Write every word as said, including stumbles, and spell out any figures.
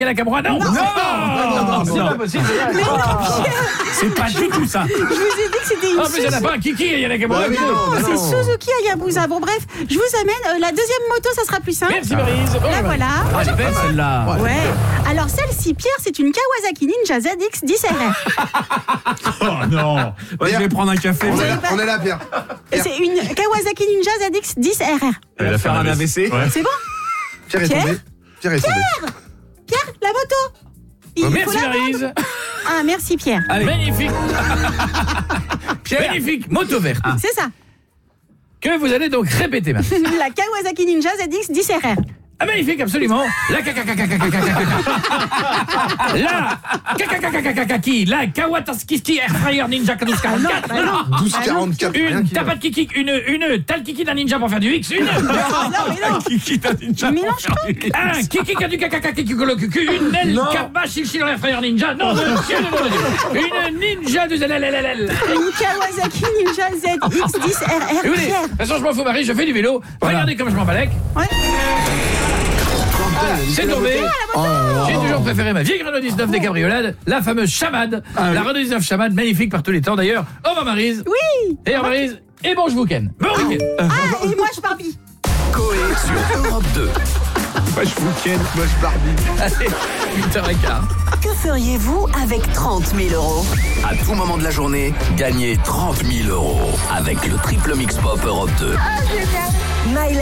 Il y a la Cameroun. Non, non, non, non, c'est pas possible. Mais non, Pierre. C'est pas du tout ça. Je vous ai dit que c'était une En plus, il n'y en a Suzuki. pas un Kiki, il y a la Cameroun. Non, c'est Suzuki Hayabusa. Bon, bref, je vous amène euh, la deuxième moto, ça sera plus simple. Merci Maryse. La voilà. Ah, elle est belle celle-là. Ouais. Alors celle-ci, Pierre, c'est une Kawasaki Ninja Z X dix R R. Oh non. Ouais, je vais prendre un café. On est là, on est là, Pierre. C'est une Kawasaki Ninja Z X dix R R. Elle va faire un A V C. Ouais. C'est bon? Pierre est Pierre tombé. Pierre est tombé. Pierre, la moto. Il faut Merci la Maryse. vendre. Ah, merci Pierre. Allez. Magnifique. Magnifique moto verte. C'est ça. Que vous allez donc répéter maintenant. La Kawasaki Ninja Z X dix R R. Ah, magnifique, absolument. La La Kakakakakakaki, la Kawataskiski Air Fryer Ninja douze quarante-quatre. douze quarante-quatre. Une tapas de kiki, une une tal kiki d'un ninja pour faire du X, une Non, mais non. kiki d'un ninja. Mélange pas. Un kiki du kakakaki kolokuku, une L kaba chichi dans l'air fryer ninja. Non, monsieur de mon Dieu. Une ninja de zalalalal. Une Kawasaki Ninja Z X dix R R. Écoutez, de Pierre. toute façon, je m'en fous, Marie, je fais du vélo. Regardez comme je m'en balèque. Ouais. C'est tombé. J'ai toujours préféré ma vieille Renault dix-neuf des cabriolades, la fameuse Chamade. La Renault dix-neuf Chamade, magnifique par tous les temps d'ailleurs. Au revoir Maryse. Oui. Et au revoir Maryse. Et bon, je vous ken. Bon week-end. Ah, et moi je Barbie. Coé sur Europe deux. Moi, je vous ken. Moi, je Barbie. Allez, huit heures quinze. Que feriez-vous avec trente mille euros? À tout moment de la journée, gagnez trente mille euros avec le triple mix pop Europe deux. Maïla